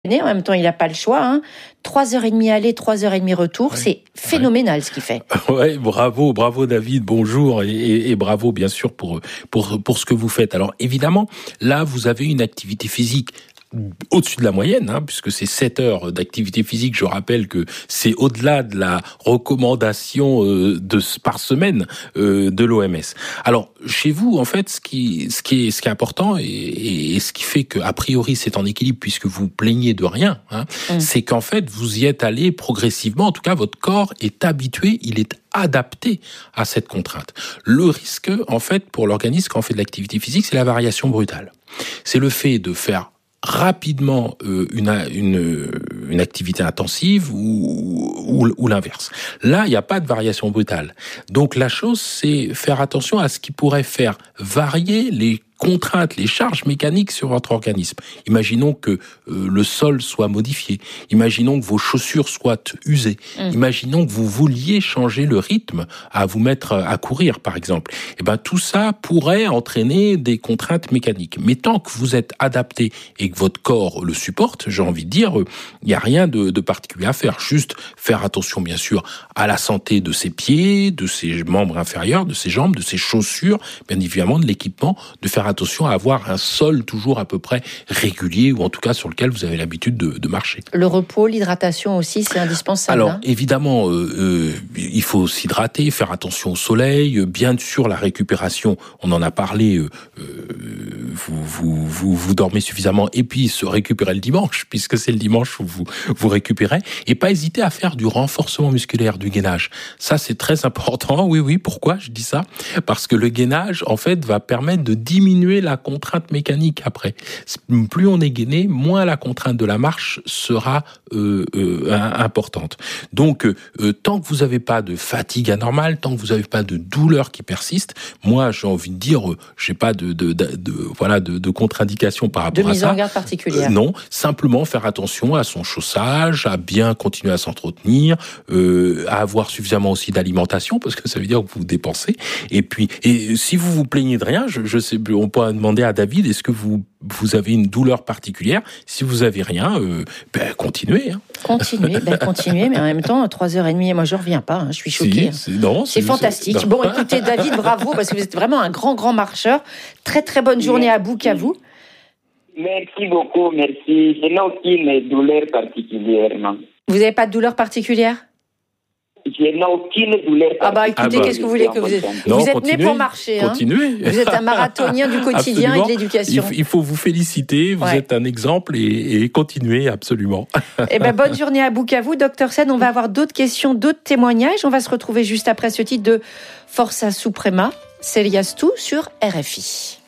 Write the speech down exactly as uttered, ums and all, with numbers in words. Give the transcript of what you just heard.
En même temps, il n'a pas le choix. Hein. trois heures trente aller, trois heures trente retour, ouais. C'est phénoménal ouais. ce qu'il fait. Ouais, bravo, bravo David, bonjour et, et, et bravo bien sûr pour, pour, pour ce que vous faites. Alors évidemment, là vous avez une activité physique au-dessus de la moyenne, hein, puisque c'est sept heures d'activité physique. Je rappelle que c'est au-delà de la recommandation euh, de par semaine euh, de l'O M S. Alors chez vous, en fait, ce qui ce qui est ce qui est important et, et, et ce qui fait que a priori c'est en équilibre puisque vous plaignez de rien, hein, mmh. c'est qu'en fait vous y êtes allé progressivement. En tout cas, votre corps est habitué, il est adapté à cette contrainte. Le risque, en fait, pour l'organisme quand on fait de l'activité physique, c'est la variation brutale. C'est le fait de faire rapidement euh, une, une, une activité intensive ou, ou, ou l'inverse. Là, il n'y a pas de variation brutale. Donc la chose, c'est faire attention à ce qui pourrait faire varier les contraintes, les charges mécaniques sur votre organisme. Imaginons que euh, le sol soit modifié. Imaginons que vos chaussures soient usées. Mmh. Imaginons que vous vouliez changer le rythme à vous mettre à courir, par exemple. Et ben tout ça pourrait entraîner des contraintes mécaniques. Mais tant que vous êtes adapté et que votre corps le supporte, j'ai envie de dire, il euh, n'y a rien de, de particulier à faire. Juste faire attention, bien sûr, à la santé de ses pieds, de ses membres inférieurs, de ses jambes, de ses chaussures, bien évidemment de l'équipement, de faire attention à avoir un sol toujours à peu près régulier ou en tout cas sur lequel vous avez l'habitude de, de marcher. Le repos, l'hydratation aussi, c'est indispensable. Alors hein évidemment, euh, euh, il faut s'hydrater, faire attention au soleil, bien sûr la récupération, on en a parlé, euh, vous, vous, vous, vous dormez suffisamment et puis se récupérer le dimanche, puisque c'est le dimanche où vous, vous récupérez, et pas hésiter à faire du renforcement musculaire, du gainage. Ça c'est très important, oui oui, pourquoi je dis ça ? Parce que le gainage en fait va permettre de diminuer la contrainte mécanique après. Plus on est gainé, moins la contrainte de la marche sera euh, euh, importante. Donc, euh, tant que vous n'avez pas de fatigue anormale, tant que vous n'avez pas de douleur qui persiste, moi j'ai envie de dire, euh, j'ai pas de, de, de, de voilà de, de contre-indication par rapport de à ça. De mise en garde particulière. Euh, non, simplement faire attention à son chaussage, à bien continuer à s'entretenir, euh, à avoir suffisamment aussi d'alimentation parce que ça veut dire que vous dépensez. Et puis, et si vous vous plaignez de rien, je, je sais, on peut demander à David, est-ce que vous, vous avez une douleur particulière ? Si vous avez rien, euh, ben, continuez. Hein. Continuez, ben, continuez, mais en même temps, trois heures trente, moi je reviens pas, hein, je suis choquée. Si, c'est, non, c'est, c'est fantastique. C'est, bon, écoutez, David, bravo, parce que vous êtes vraiment un grand, grand marcheur. Très, très bonne journée merci. à Bukavu. Merci beaucoup, merci. Je n'ai aucune douleur particulière. Non. Vous n'avez pas de douleur particulière ? Je n'ai aucune douleur. Ah bah écoutez, ah bah, qu'est-ce que vous voulez que vous êtes non, Vous êtes né pour marcher. Continuez. Hein. Vous êtes un marathonien du quotidien absolument. Et de l'éducation. Il faut vous féliciter, vous ouais. êtes un exemple et, et continuez absolument. Eh ben bonne journée à Bukavu, docteur Sen. On va avoir d'autres questions, d'autres témoignages. On va se retrouver juste après ce titre de Força Suprema, Celias Tout sur R F I.